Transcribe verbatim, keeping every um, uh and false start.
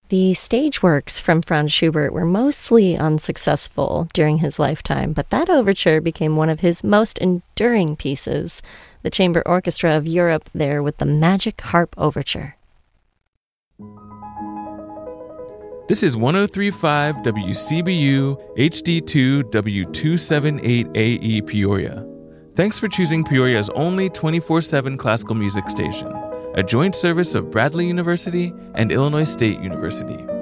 The stage works from Franz Schubert were mostly unsuccessful during his lifetime, but that overture became one of his most enduring pieces. The Chamber Orchestra of Europe there with the Magic Harp Overture. This is one oh three point five W C B U H D two W two seventy-eight A E Peoria. Thanks for choosing Peoria's only twenty-four seven classical music station, a joint service of Bradley University and Illinois State University.